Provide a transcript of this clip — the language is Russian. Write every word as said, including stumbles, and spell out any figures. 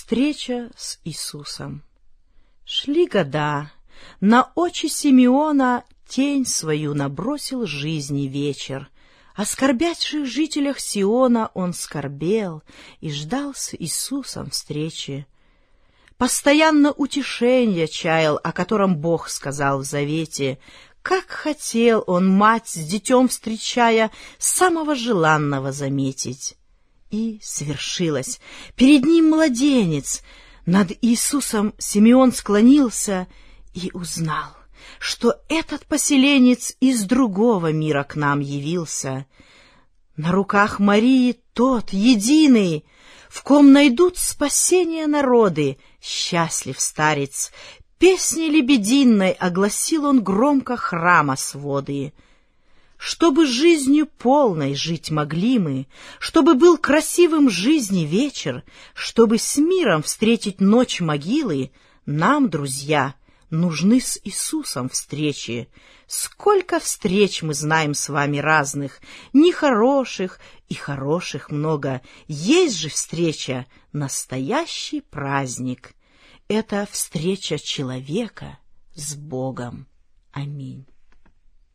Встреча с Иисусом. Шли года, на очи Симеона тень свою набросил жизни вечер. О скорбящих жителях Сиона он скорбел и ждал с Иисусом встречи. Постоянно утешенье чаял, о котором Бог сказал в завете. Как хотел он, мать с детем встречая, самого желанного заметить. И свершилось. Перед ним младенец. Над Иисусом Симеон склонился и узнал, что этот поселенец из другого мира к нам явился. На руках Марии тот, единый, в ком найдут спасение народы, счастлив старец. Песней лебединой огласил он громко храма своды. Чтобы жизнью полной жить могли мы, чтобы был красивым жизни вечер, чтобы с миром встретить ночь могилы, нам, друзья, нужны с Иисусом встречи. Сколько встреч мы знаем с вами разных, нехороших и хороших много. Есть же встреча, настоящий праздник. Это встреча человека с Богом. Аминь.